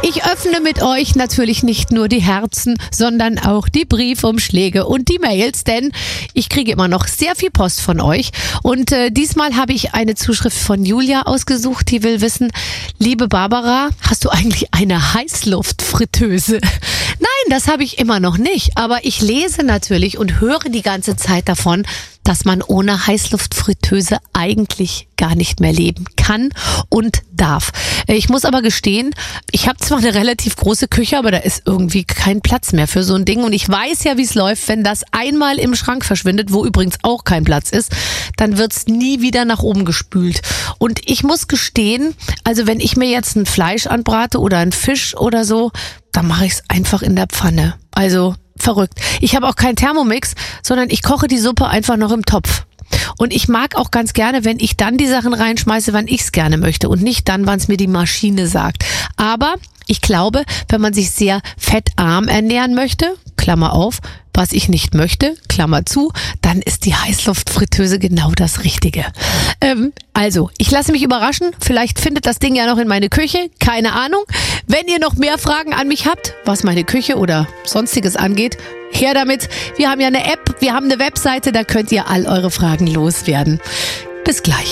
Ich öffne mit euch natürlich nicht nur die Herzen, sondern auch die Briefumschläge und die Mails, denn ich kriege immer noch sehr viel Post von euch. Und diesmal habe ich eine Zuschrift von Julia ausgesucht, die will wissen, liebe Barbara, hast du eigentlich eine Heißluftfritteuse? Nein, das habe ich immer noch nicht, aber ich lese natürlich und höre die ganze Zeit davon, dass man ohne Heißluftfritteuse eigentlich gar nicht mehr leben kann und darf. Ich muss aber gestehen, ich habe zwar eine relativ große Küche, aber da ist irgendwie kein Platz mehr für so ein Ding. Und ich weiß ja, wie es läuft, wenn das einmal im Schrank verschwindet, wo übrigens auch kein Platz ist, dann wird's nie wieder nach oben gespült. Und ich muss gestehen, also wenn ich mir jetzt ein Fleisch anbrate oder einen Fisch oder so, dann mache ich es einfach in der Pfanne. Also verrückt. Ich habe auch keinen Thermomix, sondern ich koche die Suppe einfach noch im Topf. Und ich mag auch ganz gerne, wenn ich dann die Sachen reinschmeiße, wann ich es gerne möchte und nicht dann, wann es mir die Maschine sagt. Aber ich glaube, wenn man sich sehr fettarm ernähren möchte, Klammer auf, was ich nicht möchte, Klammer zu, dann ist die Heißluftfritteuse genau das Richtige. Also, ich lasse mich überraschen. Vielleicht findet das Ding ja noch in meine Küche. Keine Ahnung. Wenn ihr noch mehr Fragen an mich habt, was meine Küche oder Sonstiges angeht, her damit. Wir haben ja eine App, wir haben eine Webseite, da könnt ihr all eure Fragen loswerden. Bis gleich.